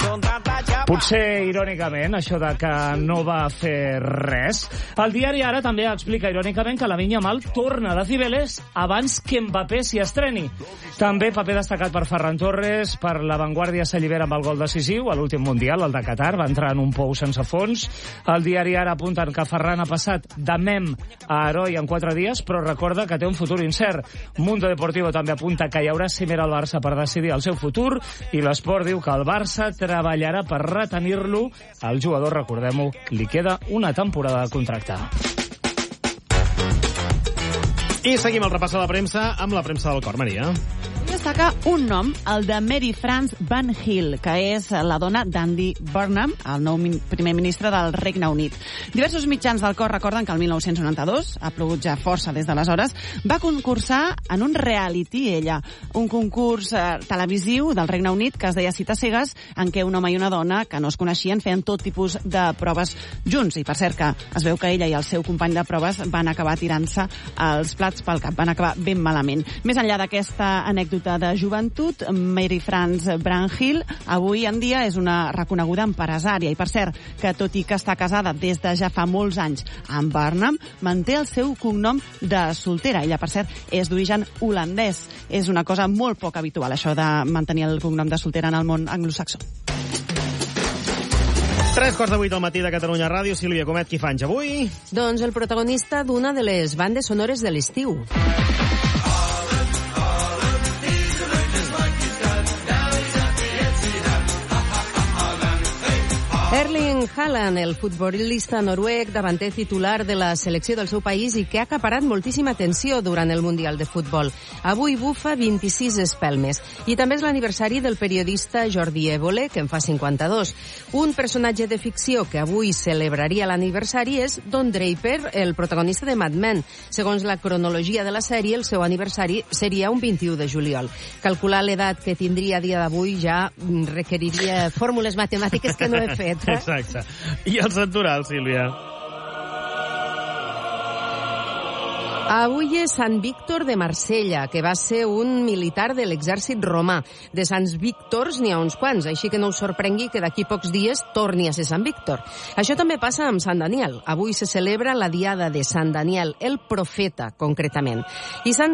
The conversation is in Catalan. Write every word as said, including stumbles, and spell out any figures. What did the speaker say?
Potser irònicament, això de que no va fer res. El diari Ara també explica irònicament que Lamine Yamal torna de Cibeles abans que Mbappé s'hi estreni. També paper destacat per Ferran Torres, per La Vanguardia s'allibera amb el gol decisiu a l'últim Mundial, el de Qatar, va entrar en un pou sense fons. El diari Ara apunten que Ferran ha passat de mem a heroi en quatre dies, però recorda que té un futur incert. Mundo Deportivo també apunta que hi haurà cimera al Barça per decidir el seu futur, i l'Esport diu que el Barça treballarà per retenir-lo. Al jugador, recordem-ho, li queda una temporada de contracte. I seguim el repàs de la premsa amb la premsa del cor, Maria. Destaca un nom, el de Mary France Van Hill, que és la dona d'Andy Burnham, el nou primer ministre del Regne Unit. Diversos mitjans del cor recorden que el mil nou-cents noranta-dos, ha plogut ja força des d'aleshores, va concursar en un reality, ella, un concurs eh, televisiu del Regne Unit que es deia Cites cegues, en què un home i una dona que no es coneixien feien tot tipus de proves junts. I per cert que es veu que ella i el seu company de proves van acabar tirant-se els plats pel cap, van acabar ben malament. Més enllà d'aquesta anècdota de joventut, Mary France Van Hill avui en dia és una reconeguda empresària, i per cert que tot i que està casada des de ja fa molts anys amb Burnham, manté el seu cognom de soltera. Ella, per cert, és d'origen holandès. És una cosa molt poc habitual, això de mantenir el cognom de soltera en el món anglosaxó. Tres quarts de vuit al matí de Catalunya Ràdio. Sílvia Comet, qui fa anys avui? Doncs el protagonista d'una de les bandes sonores de l'estiu. Erling Haaland, el futbolista noruec, davanter titular de la selecció del seu país i que ha acaparat moltíssima atenció durant el Mundial de Futbol. Avui bufa vint-i-sis espelmes. I també és l'aniversari del periodista Jordi Évole, que en fa cinquanta-dos. Un personatge de ficció que avui celebraria l'aniversari és Don Draper, el protagonista de Mad Men. Segons la cronologia de la sèrie, el seu aniversari seria un vint-i-u de juliol. Calcular l'edat que tindria a dia d'avui ja requeriria fórmules matemàtiques que no he fet. Exacte. I el santoral, Sílvia? Avui és Sant Víctor de Marsella, que va ser un militar de l'exèrcit romà. De Sants Víctors n'hi ha uns quants, així que no us sorprengui que d'aquí pocs dies torni a ser Sant Víctor. Això també passa amb Sant Daniel. Avui se celebra la diada de Sant Daniel, el profeta, concretament. I Sant